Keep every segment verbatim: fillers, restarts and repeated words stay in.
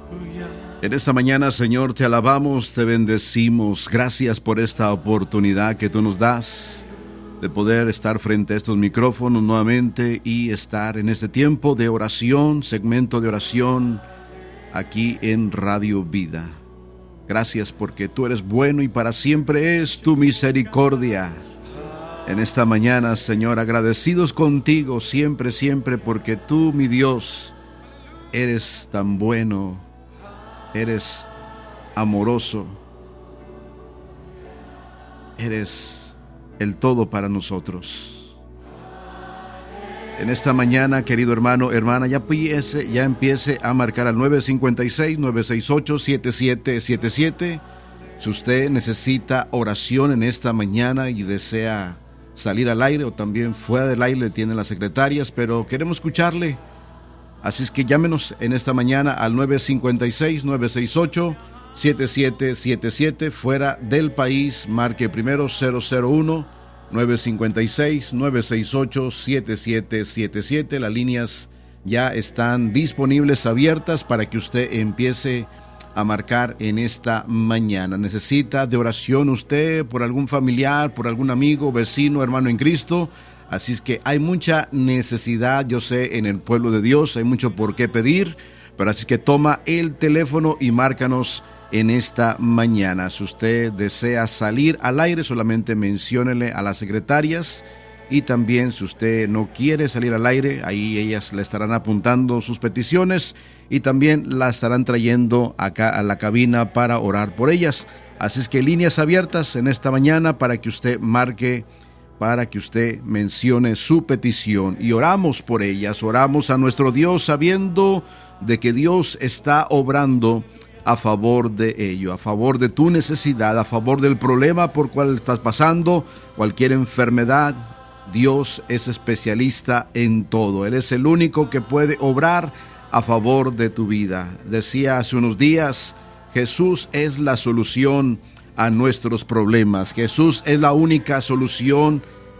En esta mañana, Señor, te alabamos, te bendecimos. Gracias por esta oportunidad que tú nos das de poder estar frente a estos micrófonos nuevamente y estar en este tiempo de oración, segmento de oración aquí en Radio Vida. Gracias porque tú eres bueno y para siempre es tu misericordia. En esta mañana, Señor, agradecidos contigo siempre, siempre, porque tú, mi Dios, eres tan bueno, eres amoroso, eres el todo para nosotros. En esta mañana, querido hermano, hermana, ya empiece, ya empiece a marcar al nueve cinco seis, nueve seis ocho, siete siete siete siete. Si usted necesita oración en esta mañana y desea salir al aire o también fuera del aire, tienen las secretarias, pero queremos escucharle. Así es que llámenos en esta mañana al nueve cinco seis, nueve seis ocho, siete siete siete siete. Fuera del país, marque primero cero cero uno, nueve cinco seis, nueve seis ocho, siete siete siete siete. Las líneas ya están disponibles, abiertas, para que usted empiece a marcar en esta mañana. ¿Necesita de oración usted por algún familiar, por algún amigo, vecino, hermano en Cristo? Así es que hay mucha necesidad, yo sé, en el pueblo de Dios, hay mucho por qué pedir, pero así es que toma el teléfono y márcanos en esta mañana. Si usted desea salir al aire, solamente menciónele a las secretarias, y también si usted no quiere salir al aire, ahí ellas le estarán apuntando sus peticiones y también la estarán trayendo acá a la cabina para orar por ellas. Así es que líneas abiertas en esta mañana para que usted marque, para que usted mencione su petición y oramos por ellas. Oramos a nuestro Dios sabiendo de que Dios está obrando a favor de ello, a favor de tu necesidad, a favor del problema por cual estás pasando, cualquier enfermedad. Dios es especialista en todo. Él es el único que puede obrar a favor de tu vida. Decía hace unos días, Jesús es la solución a nuestros problemas. Jesús es la única solución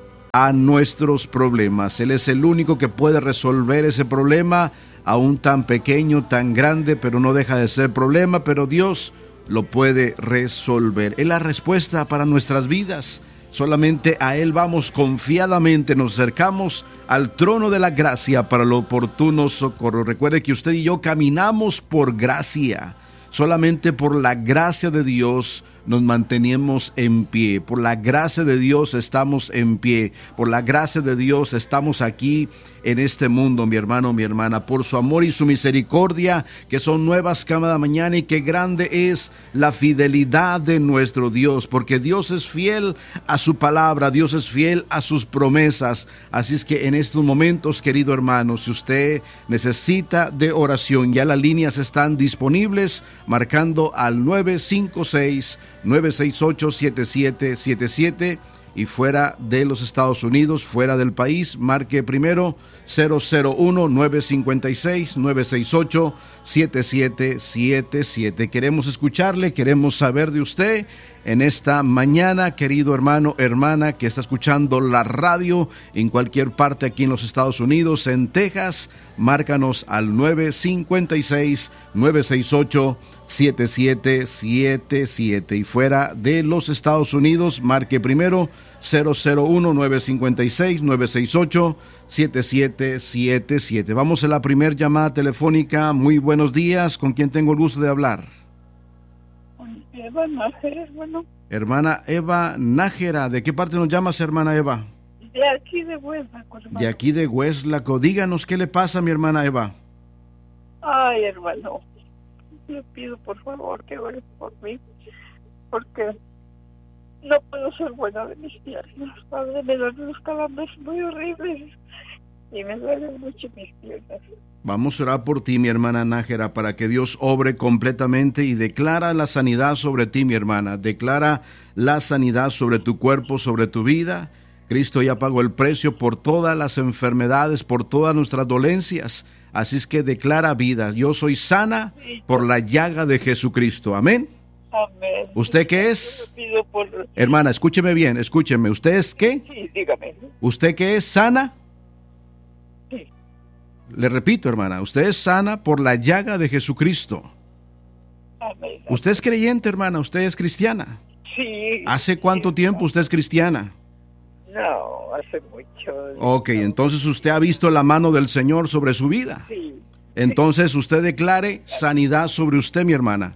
a nuestros problemas. Él es el único que puede resolver ese problema, aún tan pequeño, tan grande, pero no deja de ser problema, pero Dios lo puede resolver. Es la respuesta para nuestras vidas. Solamente a Él vamos confiadamente, nos acercamos al trono de la gracia para el oportuno socorro. Recuerde que usted y yo caminamos por gracia. Solamente por la gracia de Dios nos mantenemos en pie. Por la gracia de Dios estamos en pie. Por la gracia de Dios estamos aquí en este mundo, mi hermano, mi hermana. Por su amor y su misericordia, que son nuevas cada mañana, y qué grande es la fidelidad de nuestro Dios. Porque Dios es fiel a su palabra, Dios es fiel a sus promesas. Así es que en estos momentos, querido hermano, si usted necesita de oración, ya las líneas están disponibles, marcando al nueve cinco seis, nueve seis ocho, siete siete siete siete, y fuera de los Estados Unidos, fuera del país, marque primero cero cero uno, nueve cinco seis, nueve seis ocho, siete siete siete siete. Queremos escucharle, queremos saber de usted en esta mañana, querido hermano, hermana, que está escuchando la radio en cualquier parte aquí en los Estados Unidos, en Texas. Márcanos al nueve cinco seis, nueve seis ocho, siete siete siete siete, y fuera de los Estados Unidos, marque primero cero cero uno, nueve cinco seis, nueve seis ocho, siete siete siete siete. Vamos a la primera llamada telefónica. Muy buenos días, ¿con quién tengo el gusto de hablar? Con Eva Nájera, hermano. Hermana Eva Nájera, ¿de qué parte nos llamas, hermana Eva? De aquí de Hueslaco, hermano. De aquí de Hueslaco. Díganos, ¿qué le pasa a mi hermana Eva? Ay, hermano, le pido por favor que ores por mí, porque no puedo ser buena de mis piernas. Padre, me duelen los calambres muy horribles y me duelen mucho mis piernas. Vamos a orar por ti, mi hermana Nájera, para que Dios obre completamente y declara la sanidad sobre ti, mi hermana. Declara la sanidad sobre tu cuerpo, sobre tu vida. Cristo ya pagó el precio por todas las enfermedades, por todas nuestras dolencias. Así es que declara vida. Yo soy sana por la llaga de Jesucristo. Amén. Amén. ¿Usted qué es? Yo le pido por... Hermana, escúcheme bien, escúcheme. ¿Usted es qué? Sí, dígame. ¿Usted qué es? ¿Sana? Sí. Le repito, hermana, usted es sana por la llaga de Jesucristo. Amén. ¿Usted es creyente, hermana? ¿Usted es cristiana? Sí. ¿Hace cuánto sí, tiempo usted es cristiana? No, hace mucho. Ok, no. entonces usted ha visto la mano del Señor sobre su vida. Sí. Entonces usted declare sanidad sobre usted, mi hermana.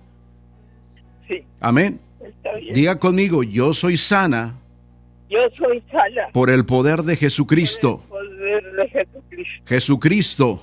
Sí. Amén. Está bien. Diga conmigo, yo soy sana Yo soy sana. por el poder de Jesucristo. Por el poder de Jesucristo. Jesucristo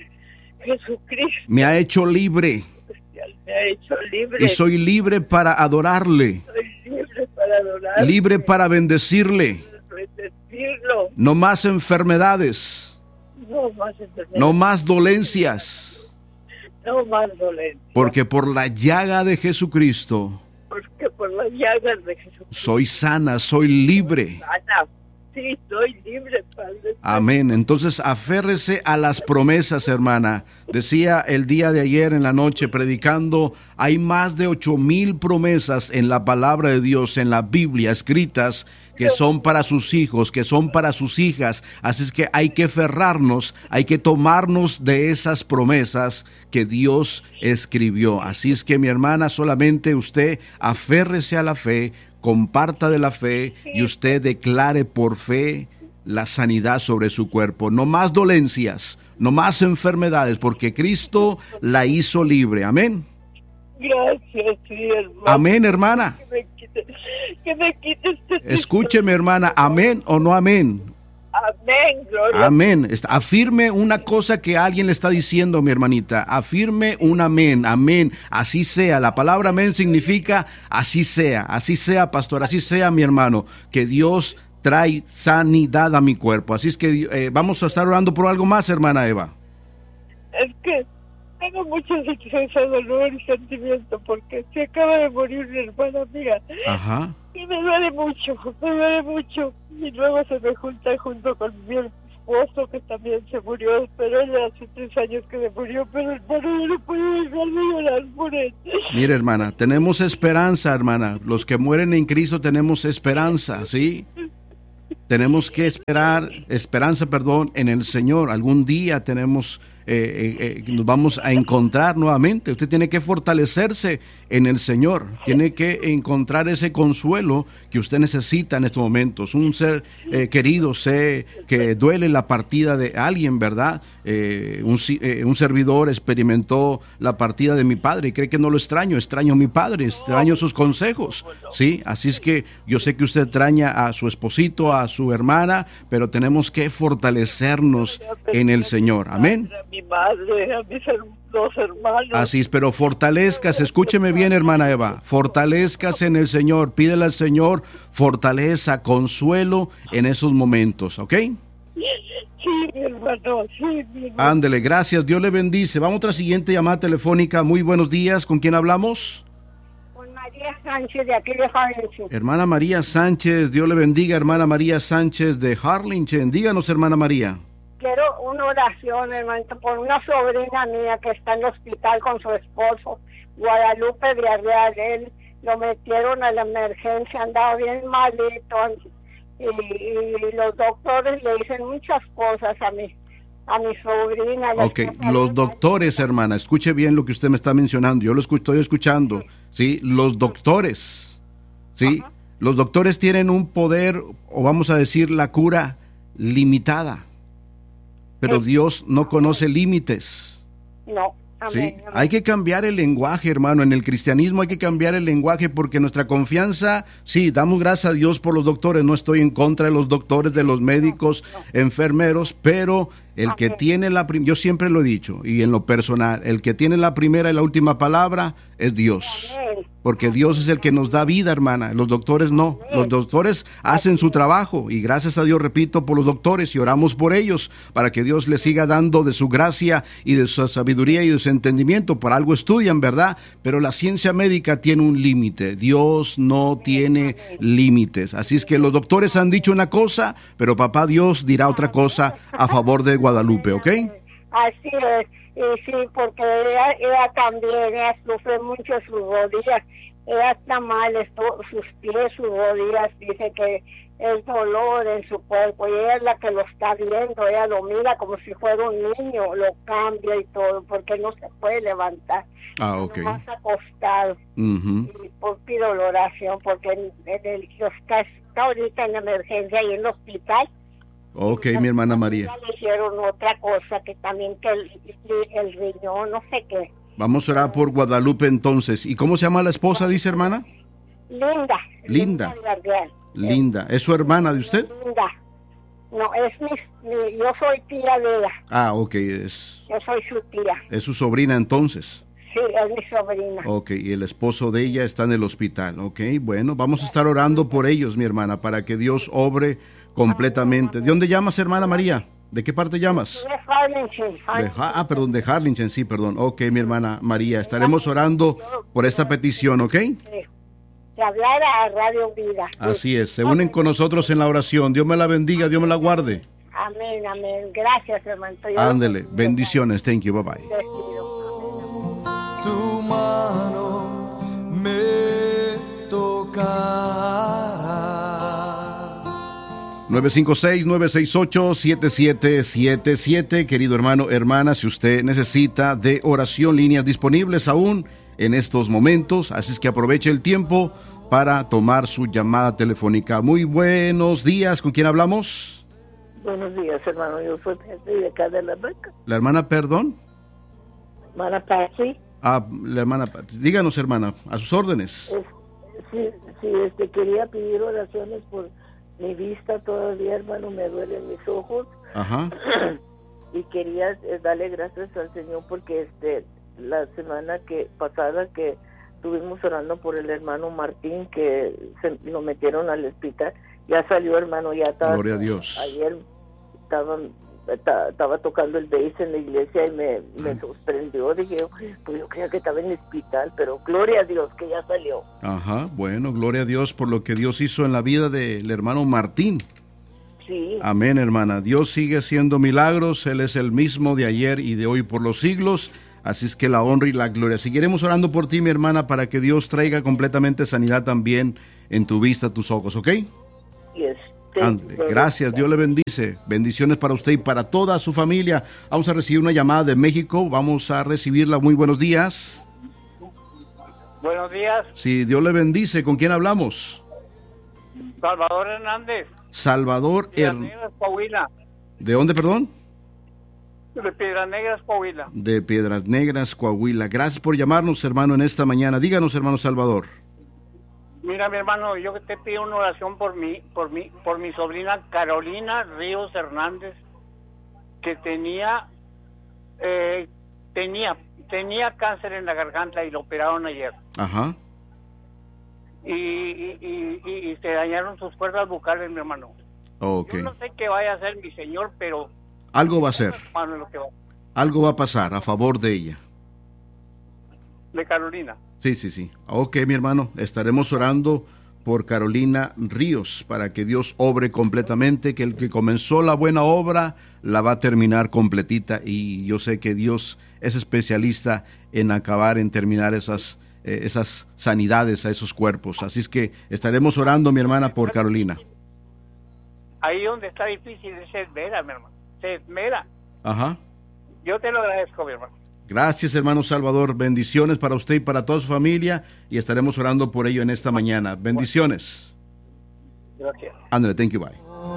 Jesucristo me ha hecho libre me ha hecho libre. y soy libre para adorarle, Soy libre para adorar. libre para bendecirle. Bendecirlo. No más enfermedades, No más enfermedad. no más dolencias, No más dolencia. porque por la llaga de Jesucristo Porque por las llagas de Jesucristo. soy sana, soy libre. Sana. Sí, soy libre, Padre. Amén. Entonces aférrese a las promesas, hermana. Decía el día de ayer en la noche predicando, hay más de ocho mil promesas en la palabra de Dios, en la Biblia, escritas, que son para sus hijos, que son para sus hijas. Así es que hay que aferrarnos, hay que tomarnos de esas promesas que Dios escribió. Así es que mi hermana, solamente usted aférrese a la fe, comparta de la fe y usted declare por fe la sanidad sobre su cuerpo. No más dolencias, no más enfermedades, porque Cristo la hizo libre. Amén. Gracias, sí, hermano. Amén, hermana. Que me quite, que me quite este Escúcheme, hermana. Amén o no amén. Amén, gloria. Amén. Afirme una cosa que alguien le está diciendo, mi hermanita. Afirme un amén, amén. Así sea. La palabra amén significa así sea. Así sea, pastor. Así sea, mi hermano. Que Dios trae sanidad a mi cuerpo. Así es que eh, vamos a estar orando por algo más, hermana Eva. Es que tengo mucha tristeza, dolor y sentimiento porque se acaba de morir mi hermana amiga. Ajá. Y me duele mucho, me duele mucho. Y luego se me junta junto con mi esposo que también se murió, pero él hace tres años que se murió, pero hermano, yo no puedo dejar de llorar por él. Mire, hermana, tenemos esperanza, hermana. Los que mueren en Cristo tenemos esperanza, ¿sí? Tenemos que esperar, esperanza, perdón, en el Señor. Algún día tenemos, eh, eh, eh, nos vamos a encontrar nuevamente. Usted tiene que fortalecerse en el Señor. Tiene que encontrar ese consuelo que usted necesita en estos momentos. Un ser eh, querido, sé que duele la partida de alguien, ¿verdad? Eh, un, eh, un servidor experimentó la partida de mi padre y cree que no lo extraño. Extraño a mi padre, extraño sus consejos, ¿sí? Así es que yo sé que usted extraña a su esposito, a su hermana, pero tenemos que fortalecernos en el Señor. Amén. A mi madre, a mis dos hermanos. Así es, pero fortalezcas, escúcheme bien, hermana Eva, fortalezcas en el Señor, pídele al Señor fortaleza, consuelo en esos momentos, ¿ok? Sí, mi hermano, sí, mi hermano. Ándele, gracias, Dios le bendice. Vamos a otra siguiente llamada telefónica. Muy buenos días, ¿con quién hablamos? Con María Sánchez de aquí de Harlingen. Hermana María Sánchez, Dios le bendiga, hermana María Sánchez de Harlingen. Díganos, hermana María. Quiero una oración, hermanito, por una sobrina mía que está en el hospital con su esposo, Guadalupe Villarreal. Él lo metieron a la emergencia, andaba bien malito, y, y los doctores le dicen muchas cosas a mi, a mi sobrina. Ok, los doctores, hermana, escuche bien lo que usted me está mencionando, yo lo escu- estoy escuchando, ¿sí? Los doctores, ¿sí? Ajá. Los doctores tienen un poder, o vamos a decir, la cura limitada, pero Dios no conoce límites. No. Amén, ¿sí? amén. Hay que cambiar el lenguaje, hermano. En el cristianismo hay que cambiar el lenguaje porque nuestra confianza, sí, damos gracias a Dios por los doctores. No estoy en contra de los doctores, de los médicos, no, no. enfermeros, pero el amén. Que tiene la primera, yo siempre lo he dicho, y en lo personal, el que tiene la primera y la última palabra es Dios. Amén. Porque Dios es el que nos da vida, hermana. Los doctores no. Los doctores hacen su trabajo y gracias a Dios, repito, por los doctores y oramos por ellos para que Dios les siga dando de su gracia y de su sabiduría y de su entendimiento. Por algo estudian, ¿verdad? Pero la ciencia médica tiene un límite. Dios no tiene límites. Así es que los doctores han dicho una cosa, pero papá Dios dirá otra cosa a favor de Guadalupe, ¿ok? Así es. Y sí, porque ella, ella también, ella sufre mucho sus rodillas, ella está mal, esto, sus pies, sus rodillas, dice que el dolor en su cuerpo, y ella es la que lo está viendo, ella lo mira como si fuera un niño, lo cambia y todo, porque no se puede levantar. Ah, ok. Más acostado. Uh-huh. Y pues pido la oración porque en, en el, está, está ahorita en emergencia y en el hospital. Ok, mi hermana María. Ya le hicieron otra cosa que también que el, el riñón, no sé qué. Vamos a orar por Guadalupe entonces. ¿Y cómo se llama la esposa, dice hermana? Linda. Linda. Linda. Linda. ¿Es su hermana de usted? Linda. No, es mi, mi, yo soy tía de ella. Ah, ok, es... Yo soy su tía. Es su sobrina entonces. Sí, es mi sobrina. Ok, y el esposo de ella está en el hospital. Ok, bueno, vamos a estar orando por ellos, mi hermana, para que Dios obre completamente. ¿De dónde llamas, hermana María? ¿De qué parte llamas? De Harlingen. De, ah, perdón, de Harlingen, sí, perdón. Ok, mi hermana María, estaremos orando por esta petición, ¿ok? Sí. De hablar a Radio Vida. Así es, se unen con nosotros en la oración. Dios me la bendiga, Dios me la guarde. Amén, amén. Gracias, hermano. Ándele, bendiciones. Thank you, bye bye. Tu mano me tocará. nueve cinco seis, nueve seis ocho, siete siete siete siete. Querido hermano, hermana, si usted necesita de oración, líneas disponibles aún en estos momentos, así es que aproveche el tiempo para tomar su llamada telefónica. Muy buenos días, ¿con quién hablamos? Buenos días, hermano, yo soy Patsy de acá de la Beca. ¿La hermana, perdón? Hermana Patsy. Ah, la hermana, díganos, hermana, a sus órdenes. Es, sí, sí, este, quería pedir oraciones por mi vista todavía, hermano, me duelen mis ojos. Ajá. Y quería eh, darle gracias al Señor porque este la semana que pasada que estuvimos orando por el hermano Martín, que se lo metieron al hospital, ya salió, hermano, ya estaba. Gloria a Dios. Ayer estaba, estaba tocando el bass en la iglesia y me, me sorprendió, dije, pues yo creía que estaba en el hospital, pero gloria a Dios que ya salió. Ajá, bueno, gloria a Dios por lo que Dios hizo en la vida del hermano Martín. Sí. Amén, hermana. Dios sigue haciendo milagros, Él es el mismo de ayer y de hoy por los siglos. Así es que la honra y la gloria. Seguiremos orando por ti, mi hermana, para que Dios traiga completamente sanidad también en tu vista, tus ojos, ¿ok? Yes. André, gracias, Dios le bendice. Bendiciones para usted y para toda su familia. Vamos a recibir una llamada de México. Vamos a recibirla. Muy buenos días. Buenos días. Sí, Dios le bendice. ¿Con quién hablamos? Salvador Hernández. Salvador Piedras Hernández. Negras, Coahuila. ¿De dónde, perdón? De Piedras Negras, Coahuila. De Piedras Negras, Coahuila. Gracias por llamarnos, hermano, en esta mañana. Díganos, hermano Salvador. Mira, mi hermano, yo te pido una oración por mí, por mí, por mi sobrina Carolina Ríos Hernández, que tenía, eh, tenía, tenía cáncer en la garganta y lo operaron ayer. Ajá. Y, y, y, y, y se dañaron sus cuerdas vocales, mi hermano. Ok. Yo no sé qué vaya a hacer mi señor, pero algo va a hacer. hermano, lo que va. Algo va a pasar a favor de ella. De Carolina. Sí, sí, sí. Ok, mi hermano, estaremos orando por Carolina Ríos para que Dios obre completamente, que el que comenzó la buena obra la va a terminar completita y yo sé que Dios es especialista en acabar, en terminar esas, eh, esas sanidades a esos cuerpos. Así es que estaremos orando, mi hermana, por Carolina. Ahí donde está difícil se esmera, mi hermano. Se esmera. Ajá. Yo te lo agradezco, mi hermano. Gracias, hermano Salvador. Bendiciones para usted y para toda su familia y estaremos orando por ello en esta mañana. Bendiciones. Gracias. André, thank you, bye.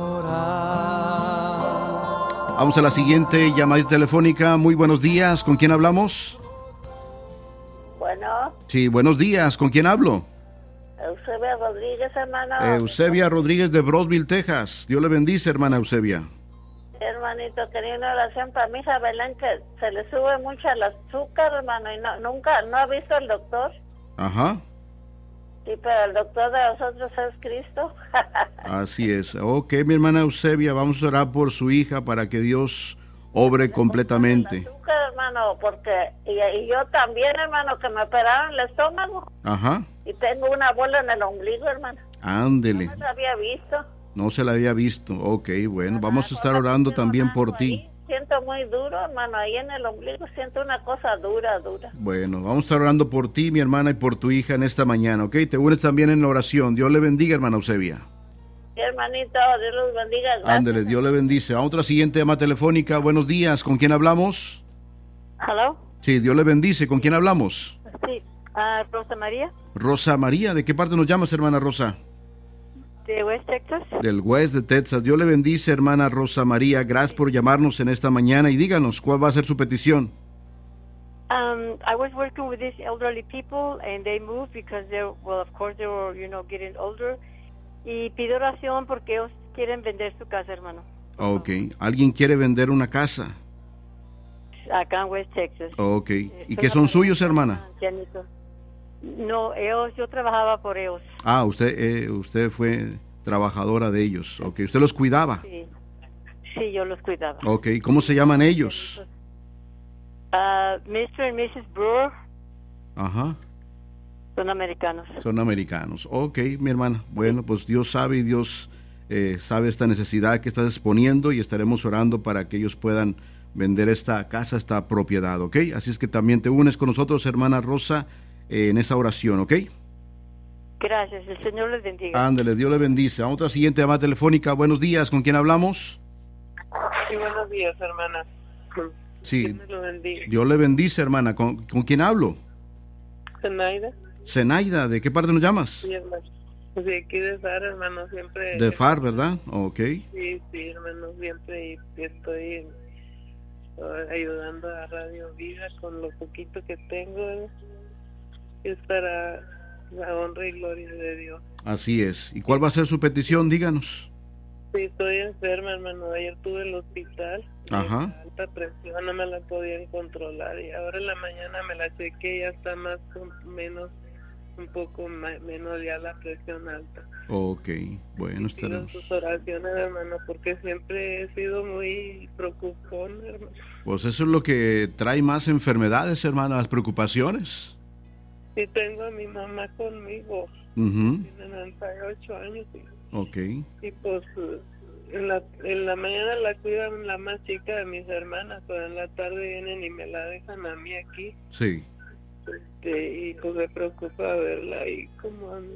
Vamos a la siguiente llamada telefónica. Muy buenos días. ¿Con quién hablamos? Bueno, Sí, buenos días. ¿Con quién hablo? Eusebia Rodríguez, hermano. Eusebia Rodríguez de Brosville, Texas. Dios le bendice, hermana Eusebia. Hermanito, quería una oración para mi hija Belén, que se le sube mucho el azúcar, hermano, y no, nunca, no ha visto al doctor. Ajá. Sí, pero el doctor de nosotros es Cristo. Así es. Ok, mi hermana Eusebia, vamos a orar por su hija para que Dios obre completamente. El azúcar, hermano, porque, y, y yo también, hermano, que me operaron el estómago. Ajá. Y tengo una bola en el ombligo, hermano. Ándele. No la había visto. No se la había visto. Ok, bueno, vamos a estar orando también por ti. Siento muy duro, hermano, ahí en el ombligo siento una cosa dura, dura. Bueno, vamos a estar orando por ti, mi hermana, y por tu hija en esta mañana, ¿ok? Te unes también en la oración. Dios le bendiga, hermana Eusebia. Sí, hermanito, Dios los bendiga. Gracias. Ándele, Dios le bendice. A otra siguiente llama telefónica. Buenos días, ¿con quién hablamos? ¿Aló? Sí, Dios le bendice. ¿Con quién hablamos? Sí, uh, Rosa María, Rosa María. ¿De qué parte nos llamas, hermana Rosa? de West Texas. Del West de Texas. Dios le bendice, hermana Rosa María. Gracias por llamarnos en esta mañana y díganos cuál va a ser su petición. Um, I was working with these elderly people and they moved because they, well, of course they were, you know, getting older. Y pido oración porque ellos quieren vender su casa, hermano. Ok. ¿Alguien quiere vender una casa? Acá en West Texas. Ok. ¿Y Estoy qué son hablando suyos, con hermana? ancianito. No, ellos, yo trabajaba por ellos. Ah, usted eh, usted fue trabajadora de ellos. Ok. ¿Usted los cuidaba? Sí, sí, yo los cuidaba. Ok. ¿Cómo se llaman ellos? Uh, mister and missus Brewer Ajá. son americanos. Son americanos. Ok, mi hermana. Bueno, pues Dios sabe y Dios eh, sabe esta necesidad que estás exponiendo y estaremos orando para que ellos puedan vender esta casa, esta propiedad, ¿ok? Así es que también te unes con nosotros, hermana Rosa, eh, en esa oración, ¿ok? Gracias, el Señor les bendiga. Ándale, Dios le bendice. A otra siguiente llamada telefónica. Buenos días, ¿con quién hablamos? Sí, buenos días, hermana. Sí, Dios me lo bendiga. Dios le bendice, hermana. ¿Con, con quién hablo? Zenaida. Zenaida, ¿de qué parte nos llamas? Sí, hermano. Pues de aquí de Far, hermano, siempre. De Far, ¿verdad? Ok. Sí, sí, hermano, siempre y estoy uh, ayudando a Radio Vida con lo poquito que tengo. ¿eh? Es para la honra y gloria de Dios. Así es. ¿Y cuál va a ser su petición? Díganos. Sí, estoy enferma, hermano. Ayer tuve el hospital. Ajá. Alta presión, no me la podían controlar. Y ahora en la mañana me la chequé y ya está más o menos, un poco más, menos ya la presión alta. Ok, bueno, Pido estaremos. sus oraciones, hermano, porque siempre he sido muy preocupón, hermano. Pues eso es lo que trae más enfermedades, hermana, las preocupaciones. Y tengo a mi mamá conmigo. Uh-huh. Tiene noventa y ocho años. Y, Ok. y pues en la, en la mañana la cuidan la más chica de mis hermanas, pero en la tarde vienen y me la dejan a mí aquí. Sí. Este, y pues me preocupa verla y cómo anda.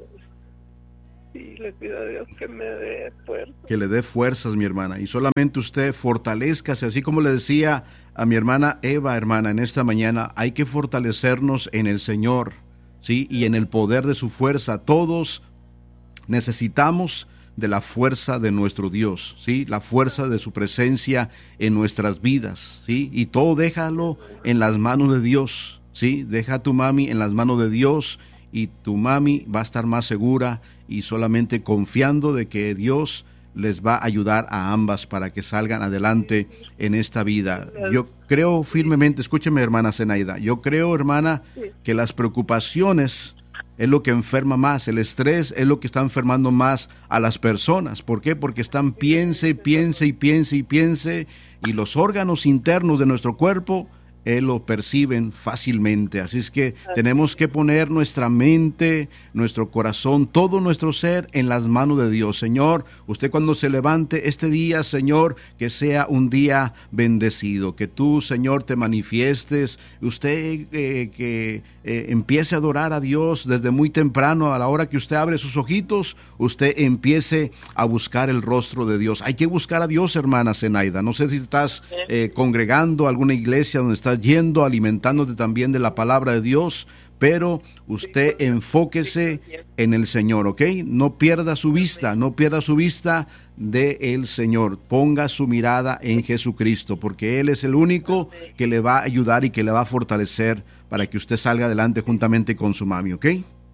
Y le pido a Dios que me dé fuerza. Que le dé fuerzas, mi hermana. Y solamente usted fortalézcase, así como le decía a mi hermana Eva, hermana, en esta mañana, hay que fortalecernos en el Señor, ¿sí? Y en el poder de su fuerza. Todos necesitamos de la fuerza de nuestro Dios, ¿sí? La fuerza de su presencia en nuestras vidas, ¿sí? Y todo déjalo en las manos de Dios, ¿sí? Deja a tu mami en las manos de Dios y tu mami va a estar más segura y solamente confiando de que Dios les va a ayudar a ambas para que salgan adelante en esta vida. Yo creo firmemente, escúcheme, hermana Zenaida, yo creo, hermana, que las preocupaciones es lo que enferma más, el estrés es lo que está enfermando más a las personas. ¿Por qué? Porque están piense, piense y piense y piense y los órganos internos de nuestro cuerpo eh, lo perciben fácilmente. Así es que tenemos que poner nuestra mente, nuestro corazón, todo nuestro ser en las manos de Dios. Señor, usted cuando se levante este día, Señor, que sea un día bendecido, que tú, Señor, te manifiestes, usted eh, que eh, empiece a adorar a Dios desde muy temprano, a la hora que usted abre sus ojitos, usted empiece a buscar el rostro de Dios. Hay que buscar a Dios, hermana Zenaida. No sé si estás eh, congregando a alguna iglesia donde estás yendo, alimentándote también de la palabra de Dios, pero usted enfóquese en el Señor, ¿ok? No pierda su vista, no pierda su vista de el Señor. Ponga su mirada en Jesucristo, porque Él es el único que le va a ayudar y que le va a fortalecer para que usted salga adelante juntamente con su mami, ¿ok?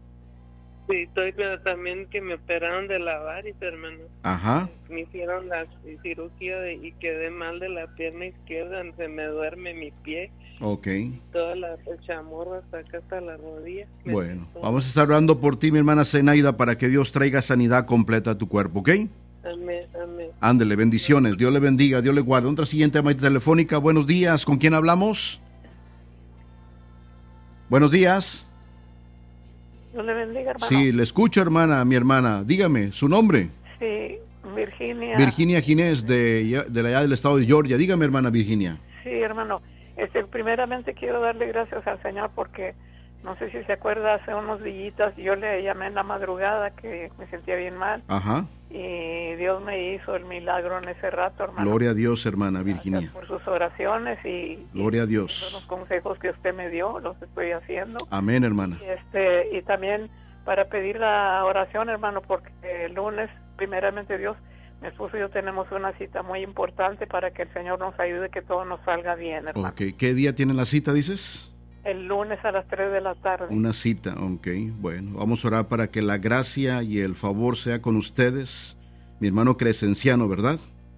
Sí, estoy, pero también que me operaron de la varice, hermano. Ajá. Me hicieron la cirugía de, y quedé mal de la pierna izquierda, se me duerme mi pie. Ok. Toda la chamorra hasta acá hasta la rodilla. Me Bueno, siento... vamos a estar orando por ti, mi hermana Zenaida, para que Dios traiga sanidad completa a tu cuerpo, ¿ok? Amén, amén. Ándele, bendiciones, Dios le bendiga, Dios le guarde. Otra siguiente llamada telefónica, buenos días, ¿con quién hablamos? Buenos días. Dios le bendiga, hermano. Sí, le escucho, hermana, mi hermana. Dígame, ¿su nombre? Sí, Virginia. Virginia Ginés, de, de allá del estado de Georgia. Dígame, hermana Virginia. Sí, hermano. Este, primeramente quiero darle gracias al Señor porque, no sé si se acuerda, hace unos días yo le llamé en la madrugada que me sentía bien mal. Ajá. y Dios me hizo el milagro en ese rato, hermano. Gloria a Dios, hermana Virginia. Gracias por sus oraciones y, Gloria a y Dios. los consejos que usted me dio, los estoy haciendo. Amén, hermana. Y, este, y también para pedir la oración, hermano, porque el lunes, primeramente Dios, mi esposo y yo tenemos una cita muy importante para que el Señor nos ayude, que todo nos salga bien, hermano. Ok, ¿qué día tienen la cita, dices? El lunes a las tres de la tarde. Una cita, ok. Bueno, vamos a orar para que la gracia y el favor sea con ustedes. Mi hermano Crescenciano, ¿verdad?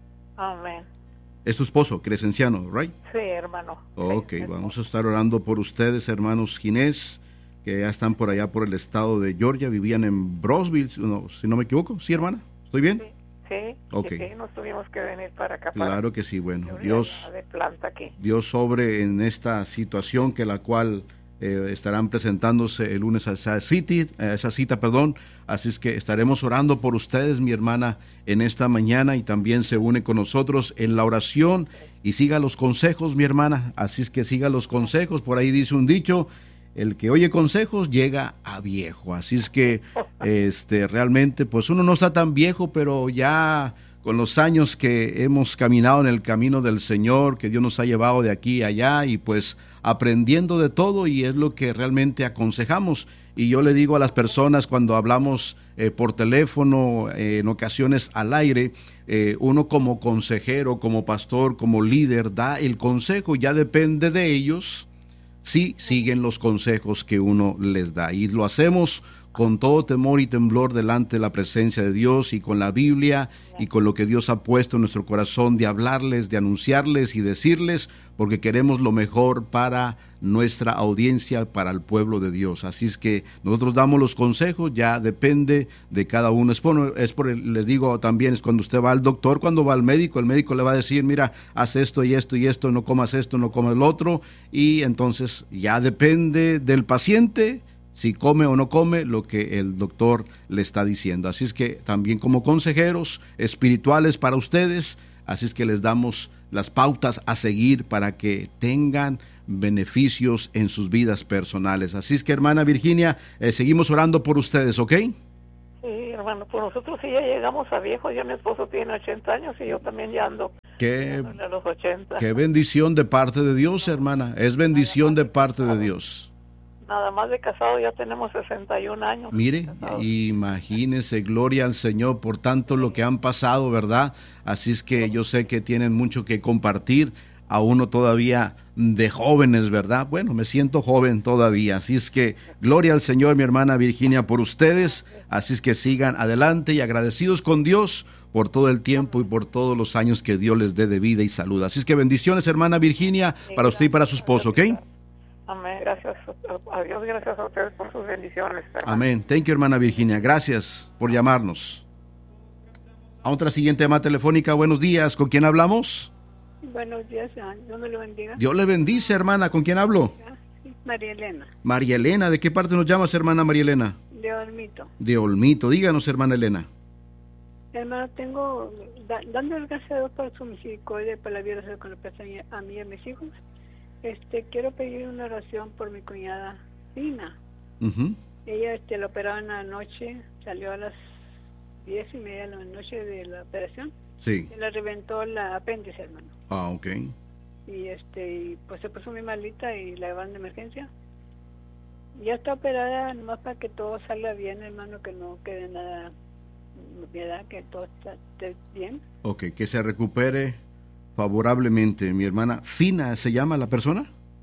Amén. Es tu esposo, Crescenciano, ¿right? Sí, hermano. Ok, Sí, vamos a estar orando por ustedes, hermanos Ginés, que ya están por allá por el estado de Georgia, vivían en Brosville, no, si no me equivoco. ¿Sí, hermana? ¿Estoy bien? Sí. Sí, Ok. y sí, nos tuvimos que venir para acá. Para Claro que sí, bueno, Georgia, Dios, de planta aquí. Dios sobre en esta situación que la cual eh, estarán presentándose el lunes a esa, city, a esa cita, perdón, así es que estaremos orando por ustedes, mi hermana, en esta mañana, y también se une con nosotros en la oración y siga los consejos, mi hermana, así es que siga los consejos, por ahí dice un dicho, el que oye consejos llega a viejo, así es que este realmente pues uno no está tan viejo, pero ya con los años que hemos caminado en el camino del Señor, que Dios nos ha llevado de aquí a allá y pues aprendiendo de todo, y es lo que realmente aconsejamos. Y yo le digo a las personas cuando hablamos eh, por teléfono, eh, en ocasiones al aire, eh, uno como consejero, como pastor, como líder da el consejo, ya depende de ellos si siguen los consejos que uno les da, y lo hacemos con todo temor y temblor delante de la presencia de Dios y con la Biblia y con lo que Dios ha puesto en nuestro corazón de hablarles, de anunciarles y decirles, porque queremos lo mejor para nuestra audiencia, para el pueblo de Dios. Así es que nosotros damos los consejos, ya depende de cada uno. Es por, es por el, les digo también, es cuando usted va al doctor, cuando va al médico, el médico le va a decir, mira, haz esto y esto y esto, no comas esto, no comas el otro, y entonces ya depende del paciente si come o no come lo que el doctor le está diciendo. Así es que también como consejeros espirituales para ustedes, así es que les damos las pautas a seguir para que tengan beneficios en sus vidas personales. Así es que, hermana Virginia, eh, seguimos orando por ustedes, ¿ok? Sí, hermano, pues nosotros sí ya llegamos a viejos, ya mi esposo tiene ochenta años y yo también ya ando Qué, a los ochenta. qué bendición de parte de Dios, hermana, es bendición de parte de Dios. Nada más de casado ya tenemos sesenta y un años. Mire, imagínese, gloria al Señor por tanto lo que han pasado, ¿verdad? Así es que yo sé que tienen mucho que compartir, a uno todavía de jóvenes, ¿verdad? Bueno, me siento joven todavía, así es que gloria al Señor, mi hermana Virginia, por ustedes, así es que sigan adelante y agradecidos con Dios por todo el tiempo y por todos los años que Dios les dé de vida y salud. Así es que bendiciones, hermana Virginia, para usted y para su esposo, ¿ok? Amén, gracias a Dios, gracias a ustedes por sus bendiciones, hermano. Amén, thank you, hermana Virginia, gracias por llamarnos. A otra siguiente llamada telefónica, buenos días, ¿con quién hablamos? Buenos días, Dios me lo bendiga. Dios le bendice, hermana, ¿con quién hablo? María Elena. María Elena, ¿de qué parte nos llamas, hermana María Elena? De Olmito. De Olmito, díganos, hermana Elena. Hermano, tengo, da, dando gracias a Dios por su misericordia, por la vida con la persona a mí y a mis hijos. Este, quiero pedir una oración por mi cuñada Fina. Uh-huh. Ella este, la operaron anoche, salió a las diez y media de la noche de la operación. Sí. Se le reventó la apéndice, hermano. Ah, ok. Y este, y, pues se puso muy malita y la llevaron de emergencia. Ya está operada, nomás para que todo salga bien, hermano, que no quede nada, ¿verdad? Que todo está, esté bien. Ok, que se recupere favorablemente, mi hermana. ¿Fina se llama la persona?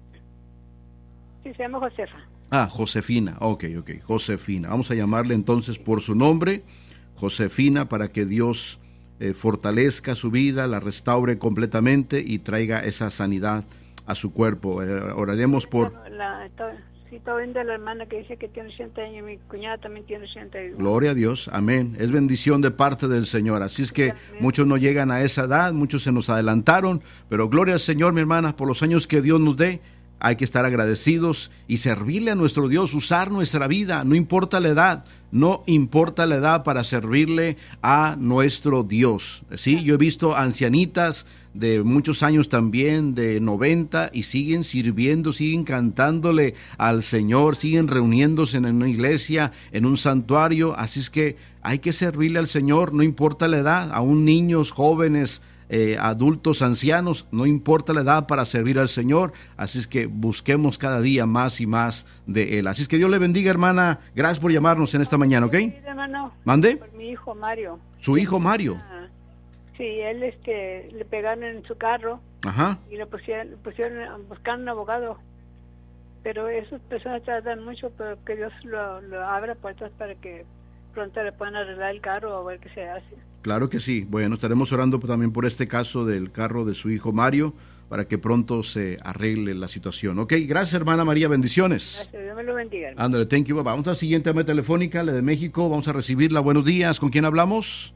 Sí, se llama Josefa. Ah, Josefina, ok, ok, Josefina. Vamos a llamarle entonces por su nombre, Josefina, para que Dios eh, fortalezca su vida, la restaure completamente y traiga esa sanidad a su cuerpo. Eh, oraremos por... La, está, sí, está viendo la hermana que dice que tiene ochenta años, mi cuñada también tiene ochenta y uno. Gloria a Dios, amén. Es bendición de parte del Señor. Así es que amén. Muchos no llegan a esa edad, muchos se nos adelantaron, pero gloria al Señor, mi hermana, por los años que Dios nos dé. Hay que estar agradecidos y servirle a nuestro Dios, usar nuestra vida, no importa la edad, no importa la edad para servirle a nuestro Dios. Sí, yo he visto ancianitas de muchos años también, de noventa, y siguen sirviendo, siguen cantándole al Señor, siguen reuniéndose en una iglesia, en un santuario. Así es que hay que servirle al Señor, no importa la edad, aún niños, jóvenes, Eh, adultos, ancianos, no importa la edad para servir al Señor. Así es que busquemos cada día más y más de Él. Así es que Dios le bendiga, hermana. Gracias por llamarnos en esta mañana, ¿ok? Sí, hermano. ¿Mande? Por mi hijo Mario. ¿Su hijo Mario? Ah, sí, él este, le pegaron en su carro. Ajá. Y le pusieron, pusieron a buscar un abogado. Pero esas personas tardan mucho, pero que Dios lo, lo abra puertas para que pronto le puedan arreglar el carro o ver qué se hace. Claro que sí. Bueno, estaremos orando también por este caso del carro de su hijo Mario, para que pronto se arregle la situación. Ok, gracias, hermana María, bendiciones. Gracias, Dios me lo bendiga. Hermano. Ándale, thank you, vamos a la siguiente llamada telefónica, la de México, vamos a recibirla. Buenos días, ¿con quién hablamos?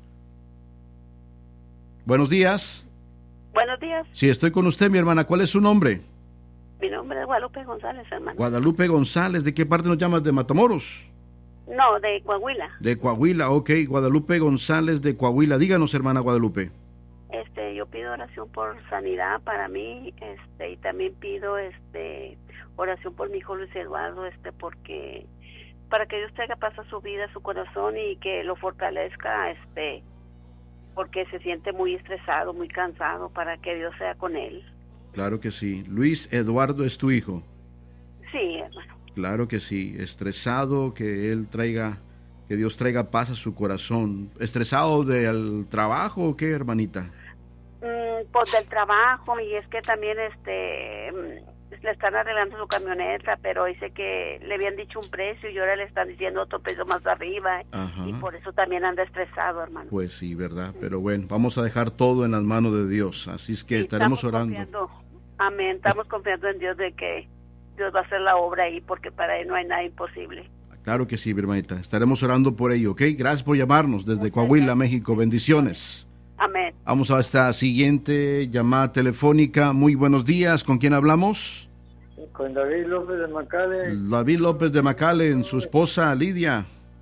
Buenos días. Buenos días. Sí, estoy con usted, mi hermana. ¿Cuál es su nombre? Mi nombre es Guadalupe González, hermano. Guadalupe González, ¿de qué parte nos llamas? ¿De Matamoros? No, de Coahuila. De Coahuila, ok. Guadalupe González de Coahuila. Díganos, hermana Guadalupe. Este, yo pido oración por sanidad para mí, este, y también pido, este, oración por mi hijo Luis Eduardo, este, porque, para que Dios traiga paz a su vida, a su corazón, y que lo fortalezca, este, porque se siente muy estresado, muy cansado, para que Dios sea con él. Claro que sí. Luis Eduardo es tu hijo. Sí, hermano. Claro que sí, estresado, que él traiga, que Dios traiga paz a su corazón. ¿Estresado del trabajo o qué, hermanita? Mm, pues del trabajo, y es que también este mm, le están arreglando su camioneta, pero dice que le habían dicho un precio y ahora le están diciendo otro precio más arriba. Ajá. Y por eso también anda estresado, hermano. Pues sí, ¿verdad? Pero bueno, vamos a dejar todo en las manos de Dios, así es que sí, estaremos orando. Confiando. Amén, estamos confiando en Dios de que Dios va a hacer la obra ahí, porque para Él no hay nada imposible. Claro que sí, hermanita. Estaremos orando por ello, ¿ok? Gracias por llamarnos desde Coahuila, México. Bendiciones. Amén. Vamos a esta siguiente llamada telefónica. Muy buenos días. ¿Con quién hablamos? Con David López de McAllen. David López de McAllen, su esposa Lidia.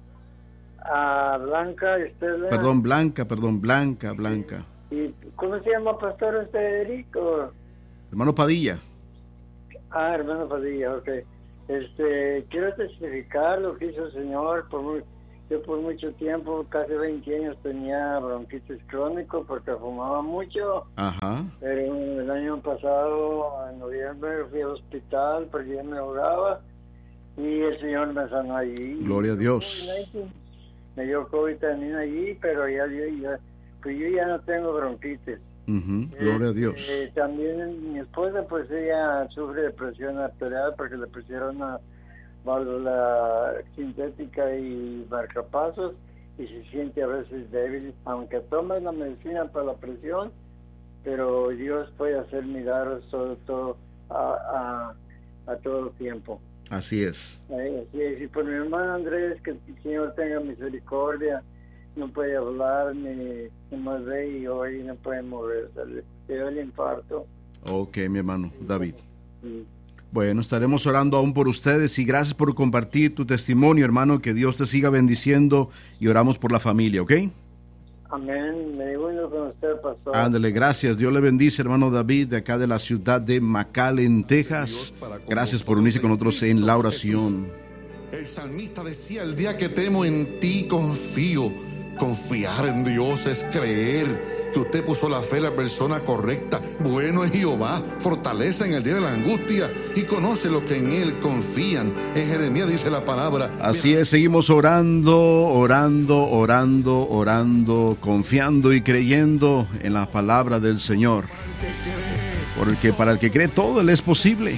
A Blanca, Estela. Perdón, Blanca, perdón, Blanca, Blanca. ¿Y cómo se llama pastor usted, Federico? Hermano Padilla. Ah, hermano Padilla, ok. Este, quiero testificar lo que hizo el Señor. Por muy, yo por mucho tiempo, casi veinte años, tenía bronquitis crónico porque fumaba mucho. Ajá. Pero el año pasado, en noviembre, fui al hospital porque ya me ahogaba y el Señor me sanó allí. Gloria a Dios. Me dio COVID también allí, pero ya, ya, ya, pues yo ya no tengo bronquitis. Uh-huh. Gloria eh, a Dios. Eh, también mi esposa, pues ella sufre de presión arterial porque le pusieron una válvula sintética y marcapasos y se siente a veces débil, aunque toma la medicina para la presión, pero Dios puede hacer milagros todo, todo a, a, a todo tiempo. Así es. Eh, así es. Y por mi hermano Andrés, que el Señor tenga misericordia. No puede hablar, ni, ni más ve y hoy no puede moverse, le dio el infarto. Ok, mi hermano David. Sí. Bueno, estaremos orando aún por ustedes y gracias por compartir tu testimonio, hermano, que Dios te siga bendiciendo y oramos por la familia, ¿ok? Amén, me uno con usted, pastor. Ándale, gracias, Dios le bendice, hermano David, de acá de la ciudad de McAllen, Texas. Gracias por unirse con nosotros en la oración. El salmista decía, el día que temo en ti confío. Confiar en Dios es creer que usted puso la fe en la persona correcta. Bueno es Jehová, fortaleza en el día de la angustia y conoce los que en Él confían. En Jeremías dice la palabra. Así es, seguimos orando, orando, orando, orando, confiando y creyendo en la palabra del Señor. Porque para el que cree todo le es posible.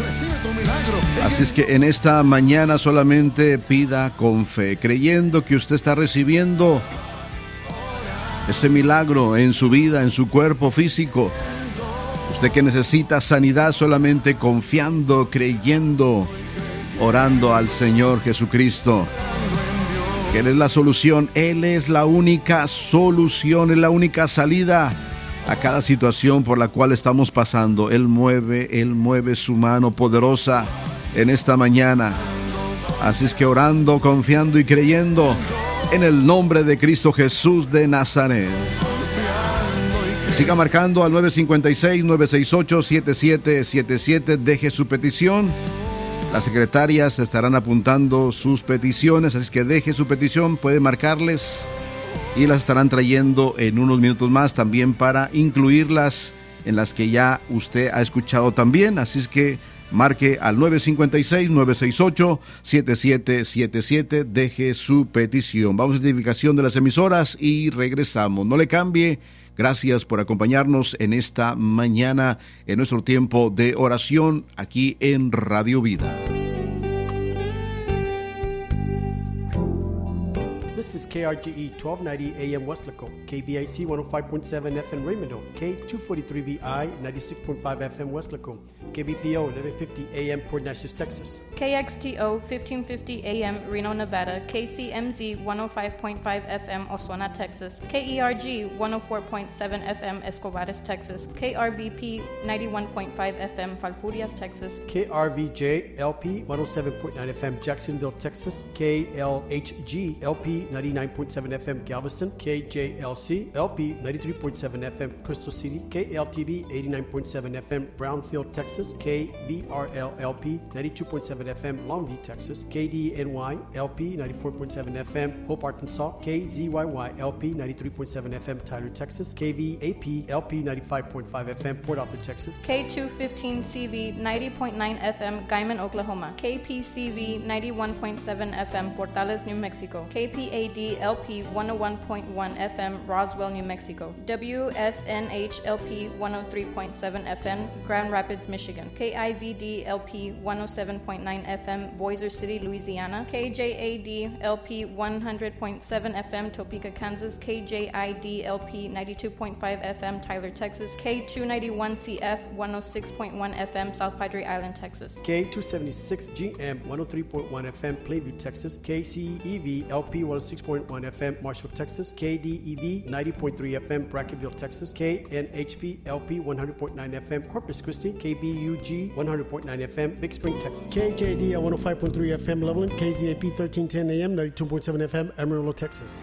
Así es que en esta mañana solamente pida con fe, creyendo que usted está recibiendo ese milagro en su vida, en su cuerpo físico. Usted que necesita sanidad, solamente confiando, creyendo, orando al Señor Jesucristo. Que Él es la solución, Él es la única solución, es la única salida a cada situación por la cual estamos pasando. Él mueve, Él mueve su mano poderosa en esta mañana. Así es que orando, confiando y creyendo en el nombre de Cristo Jesús de Nazaret. Siga marcando al nueve cinco seis, nueve seis ocho, siete siete siete siete. Deje su petición. Las secretarias estarán apuntando sus peticiones, así que deje su petición, puede marcarles y las estarán trayendo en unos minutos más también para incluirlas en las que ya usted ha escuchado también. Así es que marque al nueve cinco seis, nueve seis ocho, siete siete siete siete, deje su petición. Vamos a la identificación de las emisoras y regresamos. No le cambie. Gracias por acompañarnos en esta mañana en nuestro tiempo de oración aquí en Radio Vida. This is K R G E twelve ninety A M Westlaco, K B I C one oh five point seven F M Raymond, K two forty-three V I ninety-six point five F M Westlaco, K B P O eleven fifty A M Port Neches, Texas, K X T O fifteen fifty A M Reno, Nevada, K C M Z one oh five point five F M Oswego, Texas, K E R G one oh four point seven F M Escobares, Texas, K R V P ninety-one point five F M Falfurrias, Texas, K R V J L P one oh seven point nine F M Jacksonville, Texas, K L H G L P ninety-nine point seven F M Galveston, K J L C L P ninety-three point seven F M Crystal City, K L T V eighty-nine point seven F M Brownfield, Texas, K B R L L P ninety-two point seven F M Longview, Texas, K D N Y L P ninety-four point seven F M Hope, Arkansas, K Z Y Y L P ninety-three point seven F M Tyler, Texas, K V A P L P ninety-five point five F M Port Arthur, Texas, K two fifteen C V ninety point nine F M Guyman, Oklahoma, K P C V ninety-one point seven F M Portales, New Mexico, K P A D L P one oh one point one F M Roswell, New Mexico, W S N H L P one oh three point seven F M Grand Rapids, Michigan, K I V D L P one oh seven point nine F M Boiser City, Louisiana, K J A D L P one hundred point seven F M Topeka, Kansas, K J I D L P ninety-two point five F M Tyler, Texas, K two ninety-one C F one oh six point one F M South Padre Island, Texas, K two seventy-six G M one oh three point one F M Plainview, Texas, K C E V L P one oh six point one F M Marshall, Texas, K D E V ninety point three F M Brackenville, Texas, K N H P L P one hundred point nine F M Corpus Christi, K B U G one hundred point nine F M Big Spring, Texas, K J D L one oh five point three F M Loveland, K Z A P thirteen ten A M ninety-two point seven F M Amarillo, Texas.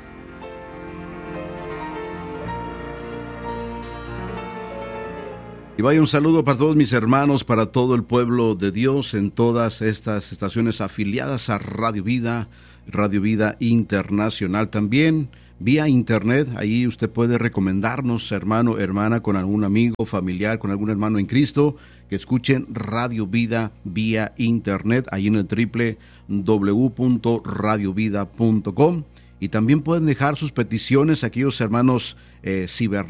Y vaya un saludo para todos mis hermanos, para todo el pueblo de Dios en todas estas estaciones afiliadas a Radio Vida, Radio Vida Internacional también, vía internet. Ahí usted puede recomendarnos, hermano, hermana, con algún amigo, familiar, con algún hermano en Cristo, que escuchen Radio Vida vía internet, ahí en el doble u doble u doble u punto radio vida punto com. Y también pueden dejar sus peticiones, aquellos hermanos eh, cibernéticos,